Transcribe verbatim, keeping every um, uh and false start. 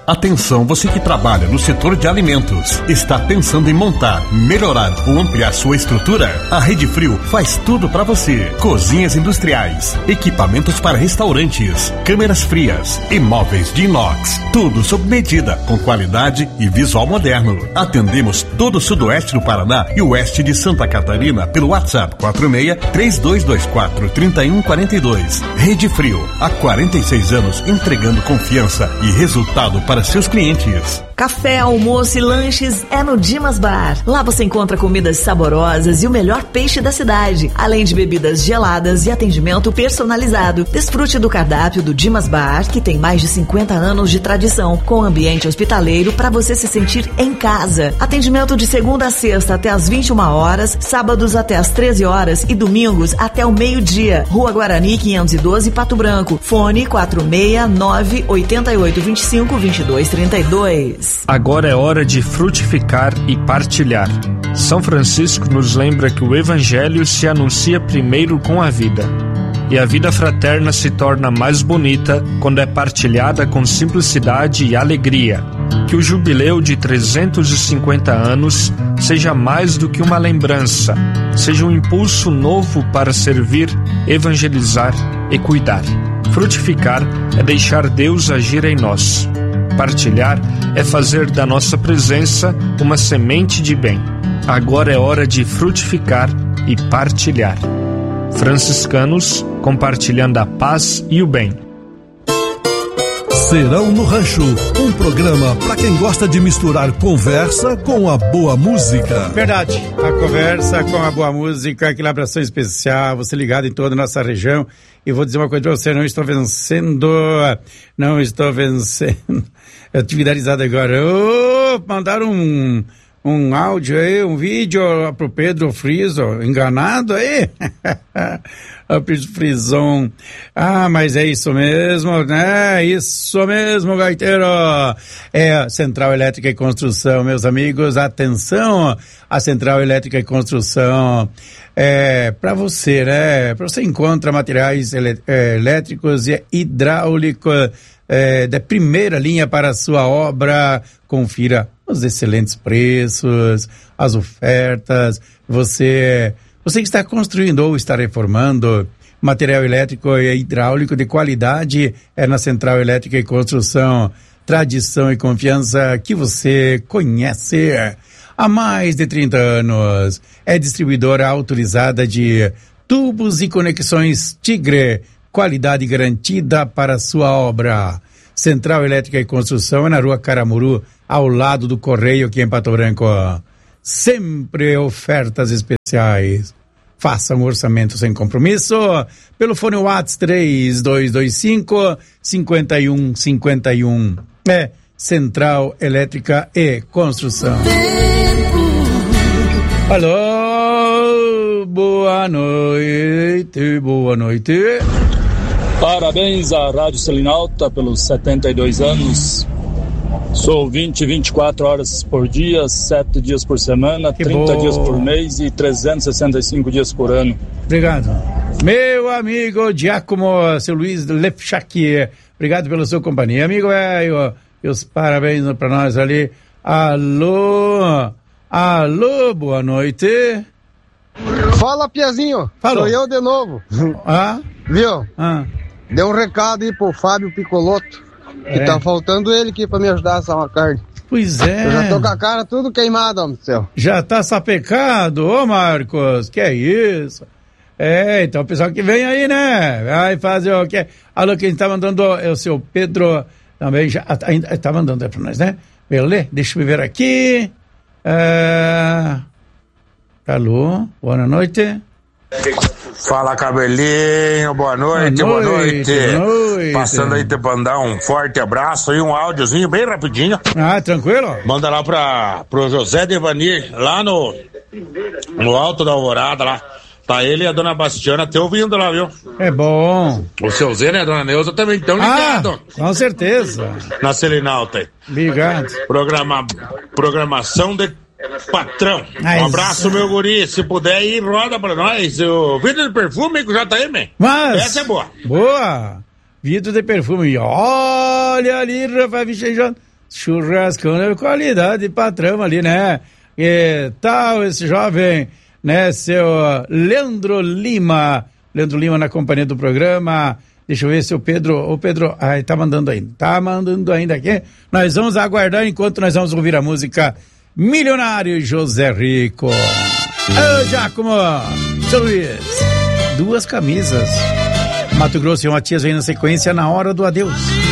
Atenção, você que trabalha no setor de alimentos, está pensando em montar, melhorar ou ampliar sua estrutura? A Rede Frio faz tudo para você. Cozinhas industriais, equipamentos para restaurantes, câmeras frias e móveis de inox. Tudo sob medida, com qualidade e visual moderno. Atendemos todo o sudoeste do Paraná e oeste de Santa Catarina pelo WhatsApp quatro seis, três dois dois quatro, três um quatro dois. Rede Frio, há quarenta e seis anos entregando confiança e resultado para para seus clientes. Café, almoço e lanches é no Dimas Bar. Lá você encontra comidas saborosas e o melhor peixe da cidade, além de bebidas geladas e atendimento personalizado. Desfrute do cardápio do Dimas Bar, que tem mais de cinquenta anos de tradição, com ambiente hospitaleiro para você se sentir em casa. Atendimento de segunda a sexta até às vinte e uma horas, sábados até às treze horas e domingos até o meio-dia. Rua Guarani quinhentos e doze, Pato Branco. Fone quatro seis nove, oito oito dois cinco, dois dois três dois. Agora é hora de frutificar e partilhar. São Francisco nos lembra que o Evangelho se anuncia primeiro com a vida. E a vida fraterna se torna mais bonita quando é partilhada com simplicidade e alegria. Que o jubileu de trezentos e cinquenta anos seja mais do que uma lembrança, seja um impulso novo para servir, evangelizar e cuidar. Frutificar é deixar Deus agir em nós. Partilhar é fazer da nossa presença uma semente de bem. Agora é hora de frutificar e partilhar. Franciscanos, compartilhando a paz e o bem. Serão no Rancho, um programa para quem gosta de misturar conversa com a boa música. Verdade, a conversa com a boa música, aquela abração especial, você ligado em toda a nossa região. E vou dizer uma coisa para você, não estou vencendo, não estou vencendo. Atividade agora. Oh, mandaram um, um áudio aí, um vídeo pro Pedro Friso, enganado aí? O Pedro Frison. Ah, mas é isso mesmo, né? Isso mesmo, gaiteiro. É Central Elétrica e Construção, meus amigos, atenção, a Central Elétrica e Construção é para você, né? Para você encontra materiais elé- é, elétricos e hidráulicos é, da primeira linha para a sua obra. Confira os excelentes preços, as ofertas. Você, você que está construindo ou está reformando, material elétrico e hidráulico de qualidade é na Central Elétrica e Construção. Tradição e confiança que você conhece há mais de trinta anos. É distribuidora autorizada de tubos e conexões Tigre. Qualidade garantida para a sua obra. Central Elétrica e Construção é na Rua Caramuru, ao lado do Correio, aqui em Pato Branco. Sempre ofertas especiais. Faça um orçamento sem compromisso pelo fone WhatsApp três dois dois cinco, cinco um cinco um. É Central Elétrica e Construção. Alô, boa noite, boa noite. Parabéns à Rádio Selinalta pelos setenta e dois anos. Sou ouvinte vinte e quatro horas por dia, sete dias por semana, que trinta bom. dias por mês e trezentos e sessenta e cinco dias por ano. Obrigado. Meu amigo Giacomo, seu Luiz Lepchak, obrigado pela sua companhia. Amigo velho, e os parabéns para nós ali. Alô, alô, boa noite. Fala, Piazinho. Falou. Sou eu de novo. Ah? Viu? Ah. Deu um recado aí pro Fábio Picoloto, que É. tá faltando ele aqui pra me ajudar a assar uma carne. Pois é. Eu já tô com a cara tudo queimada, homem do céu. Já tá sapecado, ô Marcos, que é isso? É, então o pessoal que vem aí, né? Vai fazer o quê? Alô, quem tá mandando é o seu Pedro, também já, ainda tá mandando aí pra nós, né? Beleza? Deixa eu ver aqui. É... Alô, boa noite. Fala, cabelinho, boa noite, boa noite, boa noite. Passando aí pra mandar um forte abraço e um áudiozinho bem rapidinho. Ah, tranquilo? Manda lá pra, pro José Devanir, lá no, no Alto da Alvorada, lá. Tá ele e a dona Bastiana te ouvindo lá, viu? É bom. O seu Zé, né, a dona Neuza também estão Ah, ligados. com certeza. Na Selinalta aí. Obrigado. Programa, programação de patrão. Mas... Um abraço, meu guri. Se puder ir, roda pra nós. O vidro de perfume com o J M. Mas... Essa é boa. Boa. Vidro de perfume. Olha ali, Rafael Vicente. churrascão de qualidade, patrão ali, né? Que tal esse jovem, né? Seu Leandro Lima. Leandro Lima na companhia do programa. Deixa eu ver se o Pedro, o Pedro, ai, tá mandando ainda, tá mandando ainda aqui. Nós vamos aguardar enquanto nós vamos ouvir a música Milionário José Rico. Ô, Giacomo, seu Luiz, duas camisas. Mato Grosso e Matias vem na sequência na hora do adeus.